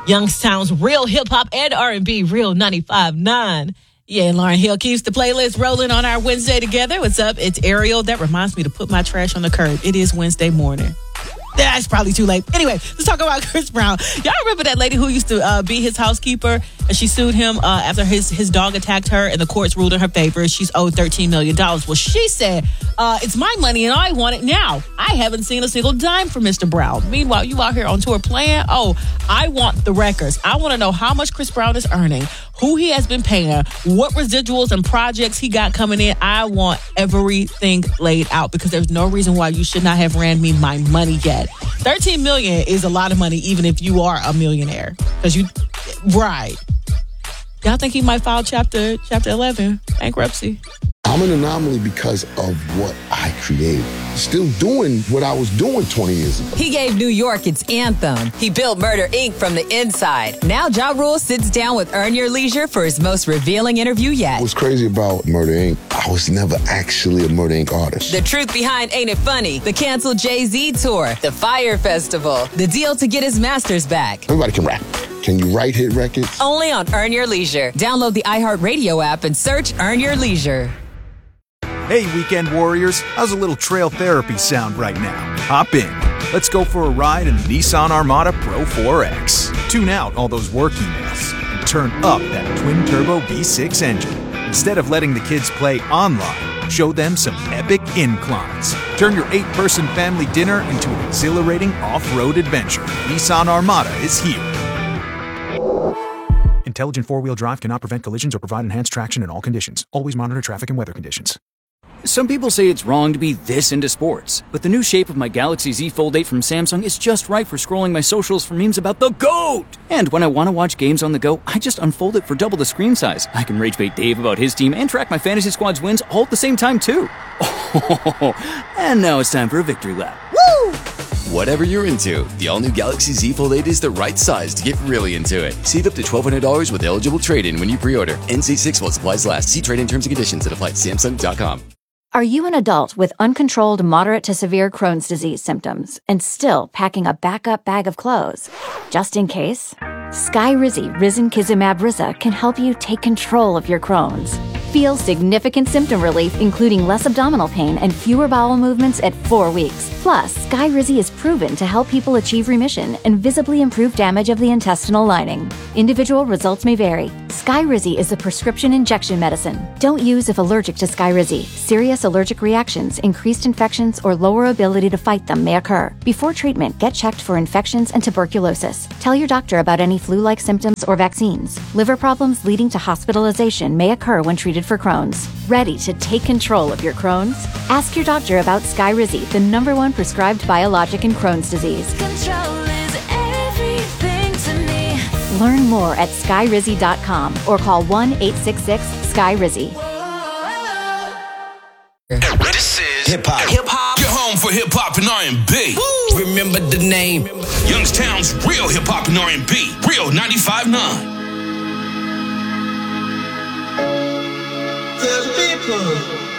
Youngstown's real hip-hop and R&B, Real 95.9. Yeah, and Lauren Hill keeps the playlist rolling on our Wednesday together. What's up? It's Ariel. That reminds me to put my trash on the curb. It is Wednesday morning. That's probably too late. Anyway, let's talk about Chris Brown. Y'all remember that lady who used to be his housekeeper, and she sued him after his dog attacked her, and the courts ruled in her favor. She's owed $13 million. Well, she said, it's my money, and I want it now. I haven't seen a single dime from Mr. Brown. Meanwhile, you out here on tour playing. Oh, I want the records. I want to know how much Chris Brown is earning, who he has been paying, what residuals and projects he got coming in. I want everything laid out because there's no reason why you should not have ran me my money yet. $13 million is a lot of money, even if you are a millionaire. Right. Y'all think he might file Chapter 11, bankruptcy? I'm an anomaly because of what I created. Still doing what I was doing 20 years ago. He gave New York its anthem. He built Murder, Inc. from the inside. Now Ja Rule sits down with Earn Your Leisure for his most revealing interview yet. What's crazy about Murder, Inc., I was never actually a Murder, Inc. artist. The truth behind Ain't It Funny, the canceled Jay-Z tour, the Fire Festival, the deal to get his masters back. Everybody can rap. Can you write hit records? Only on Earn Your Leisure. Download the iHeartRadio app and search Earn Your Leisure. Hey, weekend warriors, how's a little trail therapy sound right now? Hop in. Let's go for a ride in the Nissan Armada Pro 4X. Tune out all those work emails and turn up that twin-turbo V6 engine. Instead of letting the kids play online, show them some epic inclines. Turn your 8-person family dinner into an exhilarating off-road adventure. Nissan Armada is here. Intelligent four-wheel drive cannot prevent collisions or provide enhanced traction in all conditions. Always monitor traffic and weather conditions. Some people say it's wrong to be this into sports, but the new shape of my Galaxy Z Fold 8 from Samsung is just right for scrolling my socials for memes about the GOAT! And when I want to watch games on the go, I just unfold it for double the screen size. I can rage bait Dave about his team and track my fantasy squad's wins all at the same time, too. And now it's time for a victory lap. Woo! Whatever you're into, the all-new Galaxy Z Fold 8 is the right size to get really into it. Save up to $1,200 with eligible trade-in when you pre-order. NC 6 while supplies last. See trade-in terms and conditions that apply at Samsung.com. Are you an adult with uncontrolled moderate to severe Crohn's disease symptoms and still packing a backup bag of clothes? Just in case? Skyrizi Risankizumab Riza can help you take control of your Crohn's. Feel significant symptom relief, including less abdominal pain and fewer bowel movements at 4 weeks. Plus, Skyrizi is proven to help people achieve remission and visibly improve damage of the intestinal lining. Individual results may vary. Skyrizi is a prescription injection medicine. Don't use if allergic to Skyrizi. Serious allergic reactions, increased infections, or lower ability to fight them may occur. Before treatment, get checked for infections and tuberculosis. Tell your doctor about any flu-like symptoms or vaccines. Liver problems leading to hospitalization may occur when treated for Crohn's. Ready to take control of your Crohn's? Ask your doctor about Skyrizi, the #1 prescribed biologic in Crohn's disease. Control is everything to me. Learn more at skyrizi.com or call 1-866-SKYRIZI. This is hip-hop. Hip-hop. You're home for hip-hop and R&B. Woo. Remember the name. Youngstown's real hip-hop and R&B. Real 95.9. There's people